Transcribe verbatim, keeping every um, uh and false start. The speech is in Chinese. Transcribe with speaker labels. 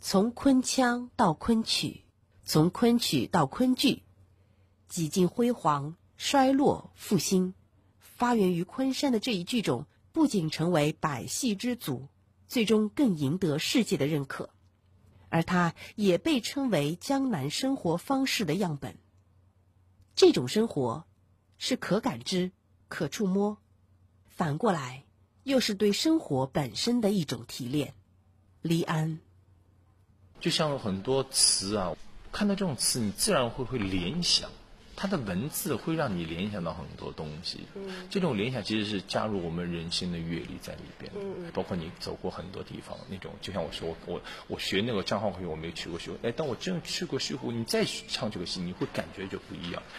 Speaker 1: 从昆腔到昆曲，从昆曲到昆剧，几经辉煌、衰落、复兴，发源于昆山的这一剧种不仅成为百戏之祖，最终更赢得世界的认可，而它也被称为江南生活方式的样本。这种生活是可感知、可触摸，反过来又是对生活本身的一种提炼。黎安，
Speaker 2: 就像很多词啊，看到这种词，你自然会会联想，它的文字会让你联想到很多东西。嗯，这种联想其实是加入我们人生的阅历在里边。嗯，包括你走过很多地方，那种就像我说，我我学那个张浩会，我没去过西湖，哎，当我真去过西湖，你再唱这个戏，你会感觉就不一样。